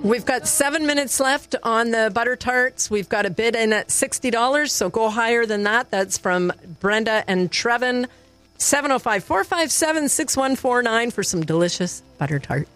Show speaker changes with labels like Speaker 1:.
Speaker 1: We've got 7 minutes left on the butter tarts. We've got a bid in at $60, so go higher than that. That's from Brenda and Trevin. 705-457-6149 for some delicious butter tarts.